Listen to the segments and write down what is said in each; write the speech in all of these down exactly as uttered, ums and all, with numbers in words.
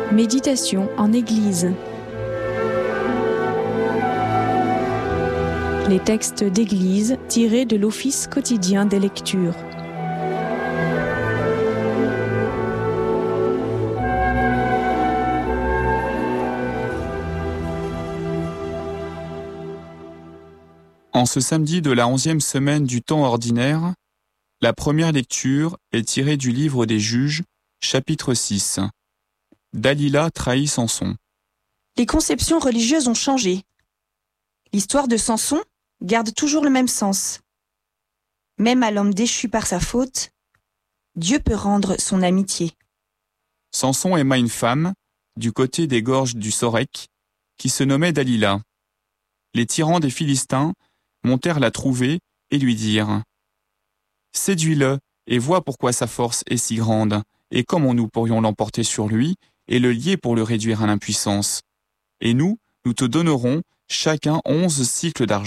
Méditation en Église. Les textes d'Église tirés de l'Office quotidien des lectures. En ce samedi de la onzième semaine du temps ordinaire, la première lecture est tirée du livre des Juges, chapitre six. Dalila trahit Samson. Les conceptions religieuses ont changé. L'histoire de Samson garde toujours le même sens. Même à l'homme déchu par sa faute, Dieu peut rendre son amitié. Samson aima une femme, du côté des gorges du Sorek, qui se nommait Dalila. Les tyrans des Philistins montèrent la trouver et lui dirent « Séduis-le et vois pourquoi sa force est si grande, et comment nous pourrions l'emporter sur lui et le lier pour le réduire à l'impuissance. Et nous, nous te donnerons chacun onze cycles d'argent. »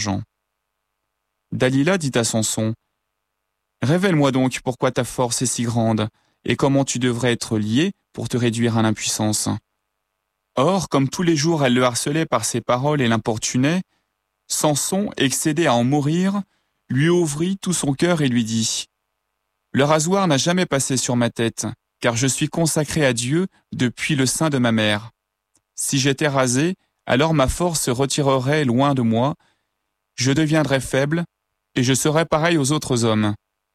Dalila dit à Samson « Révèle-moi donc pourquoi ta force est si grande, et comment tu devrais être lié pour te réduire à l'impuissance. » Or, comme tous les jours elle le harcelait par ses paroles et l'importunait, Samson, excédé à en mourir, lui ouvrit tout son cœur et lui dit « Le rasoir n'a jamais passé sur ma tête, car je suis consacré à Dieu depuis le sein de ma mère. Si j'étais rasé, alors ma force se retirerait loin de moi, je deviendrais faible, et je serais pareil aux autres hommes. »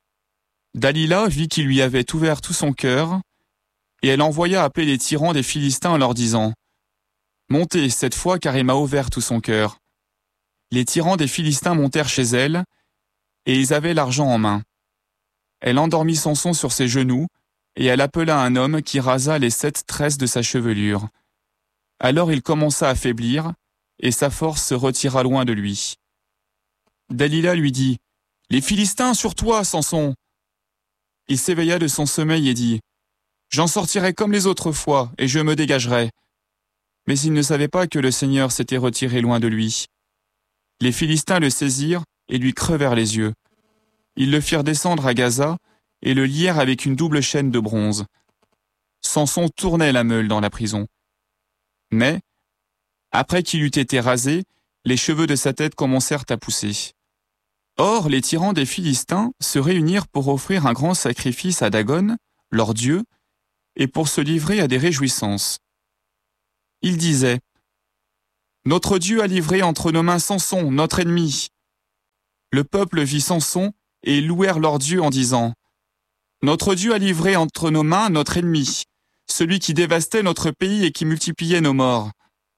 Dalila vit qu'il lui avait ouvert tout son cœur, et elle envoya appeler les tyrans des Philistins en leur disant « Montez cette fois, car il m'a ouvert tout son cœur. » Les tyrans des Philistins montèrent chez elle, et ils avaient l'argent en main. Elle endormit Samson sur ses genoux, et elle appela un homme qui rasa les sept tresses de sa chevelure. Alors il commença à faiblir, et sa force se retira loin de lui. Dalila lui dit « Les Philistins sur toi, Samson !» Il s'éveilla de son sommeil et dit « J'en sortirai comme les autres fois, et je me dégagerai. » Mais il ne savait pas que le Seigneur s'était retiré loin de lui. Les Philistins le saisirent et lui crevèrent les yeux. Ils le firent descendre à Gaza et le lièrent avec une double chaîne de bronze. Samson tournait la meule dans la prison. Mais, après qu'il eut été rasé, les cheveux de sa tête commencèrent à pousser. Or, les tyrans des Philistins se réunirent pour offrir un grand sacrifice à Dagon, leur dieu, et pour se livrer à des réjouissances. Ils disaient « Notre Dieu a livré entre nos mains Samson, notre ennemi. » Le peuple vit Samson et ils louèrent leur Dieu en disant « Notre Dieu a livré entre nos mains notre ennemi, celui qui dévastait notre pays et qui multipliait nos morts. »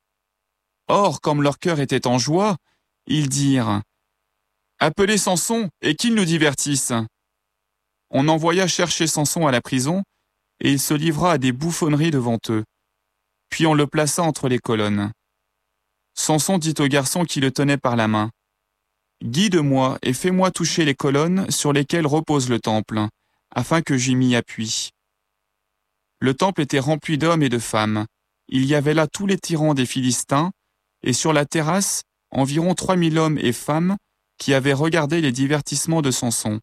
Or, comme leur cœur était en joie, ils dirent « Appelez Samson et qu'il nous divertisse. » On envoya chercher Samson à la prison et il se livra à des bouffonneries devant eux. Puis on le plaça entre les colonnes. Samson dit au garçon qui le tenait par la main « Guide-moi et fais-moi toucher les colonnes sur lesquelles repose le temple, afin que j'y m'y appuie. » Le temple était rempli d'hommes et de femmes. Il y avait là tous les tyrans des Philistins, et sur la terrasse, environ trois mille hommes et femmes qui avaient regardé les divertissements de Samson.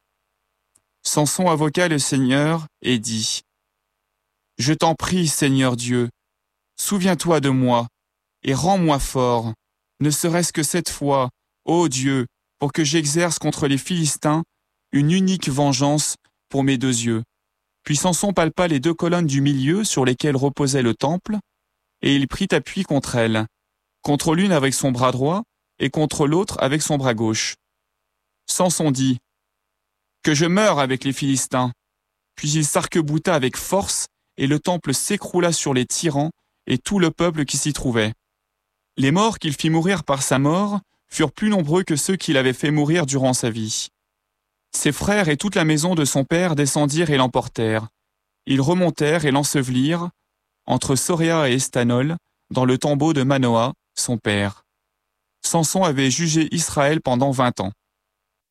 Samson invoqua le Seigneur et dit « Je t'en prie, Seigneur Dieu, souviens-toi de moi, et rends-moi fort, ne serait-ce que cette fois, ô Dieu, pour que j'exerce contre les Philistins une unique vengeance pour mes deux yeux. » Puis Samson palpa les deux colonnes du milieu sur lesquelles reposait le temple, et il prit appui contre elles, contre l'une avec son bras droit et contre l'autre avec son bras gauche. Samson dit « Que je meure avec les Philistins !» Puis il s'arc-bouta avec force, et le temple s'écroula sur les tyrans et tout le peuple qui s'y trouvait. Les morts qu'il fit mourir par sa mort furent plus nombreux que ceux qu'il avait fait mourir durant sa vie. Ses frères et toute la maison de son père descendirent et l'emportèrent. Ils remontèrent et l'ensevelirent entre Soréa et Estanol, dans le tombeau de Manoah, son père. Samson avait jugé Israël pendant vingt ans.